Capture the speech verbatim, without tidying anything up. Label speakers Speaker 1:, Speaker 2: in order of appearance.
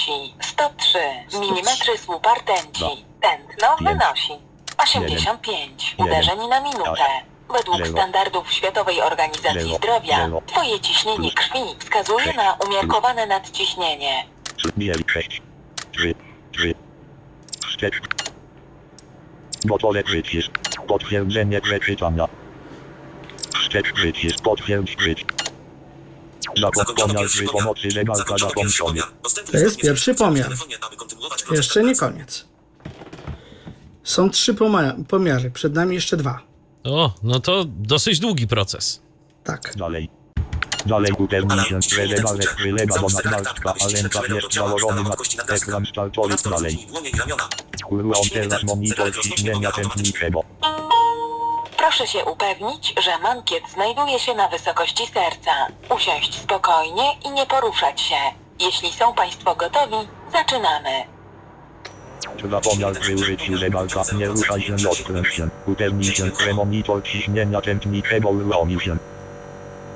Speaker 1: wynosi sto trzy milimetry słupa rtęci. Tętno wynosi osiemdziesiąt pięć uderzeń na minutę. Według standardów Światowej Organizacji Zdrowia twoje ciśnienie krwi wskazuje na umiarkowane nadciśnienie.
Speaker 2: Gotowe przycisk. Potwierdzenie przeczytania. Wszczep przycisk. Potwierdź przycisk. Zakład pomiar przy pomocy zegarka zakończony.
Speaker 3: To jest pierwszy pomiar. Jeszcze nie koniec. Są trzy poma- pomiary, przed nami jeszcze dwa.
Speaker 4: O, no to dosyć długi proces.
Speaker 3: Tak.
Speaker 2: Dalej. Dalej upewnić, że zegarek przylega do nadgarstka, a ręka jest założony na ekran startowy. Dalej. Kurwa, teraz monitor ciśnienia tętniczego.
Speaker 1: Proszę się upewnić, że mankiet znajduje się na wysokości serca. Usiąść spokojnie i nie poruszać się. Jeśli są Państwo gotowi, zaczynamy.
Speaker 2: Za pomiar przy użyciu zegarka nie ruszaj się, rozkręć się. Upewnij się, że monitor ciśnienia tętniczego uruchomił się.